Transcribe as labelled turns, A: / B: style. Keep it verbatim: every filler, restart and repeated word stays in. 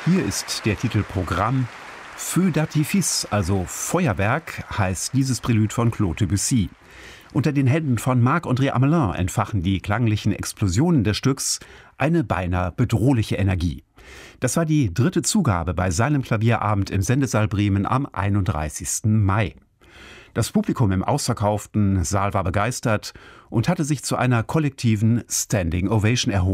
A: Hier ist der Titelprogramm. Feu d'artifice, also Feuerwerk, heißt dieses Prälud von Claude Debussy. Unter den Händen von Marc-André Amelin entfachen die klanglichen Explosionen des Stücks eine beinahe bedrohliche Energie. Das war die dritte Zugabe bei seinem Klavierabend im Sendesaal Bremen am einunddreißigsten Mai. Das Publikum im ausverkauften Saal war begeistert und hatte sich zu einer kollektiven Standing Ovation erhoben.